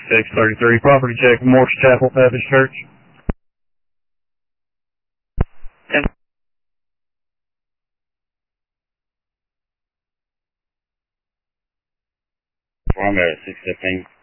633, property check, Morse Chapel Baptist Church. I'm at 615.